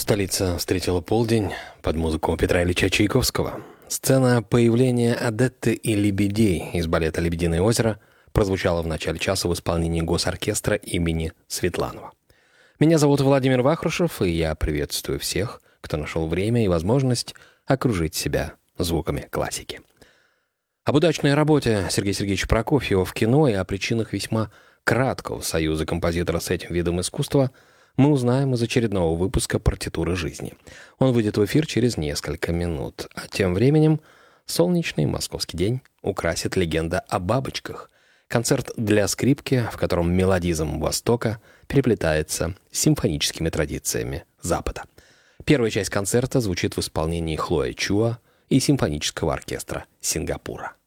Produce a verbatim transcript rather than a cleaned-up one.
Столица встретила полдень под музыку Петра Ильича Чайковского. Сцена появления Адетты и лебедей из балета «Лебединое озеро» прозвучала в начале часа в исполнении госоркестра имени Светланова. Меня зовут Владимир Вахрушев, и я приветствую всех, кто нашел время и возможность окружить себя звуками классики. Об удачной работе Сергея Сергеевича Прокофьева в кино и о причинах весьма краткого союза композитора с этим видом искусства мы узнаем из очередного выпуска «Партитуры жизни». Он выйдет в эфир через несколько минут. А тем временем солнечный московский день украсит легенда о бабочках. Концерт для скрипки, в котором мелодизм Востока переплетается с симфоническими традициями Запада. Первая часть концерта звучит в исполнении Хлоя Чуа и симфонического оркестра Сингапура.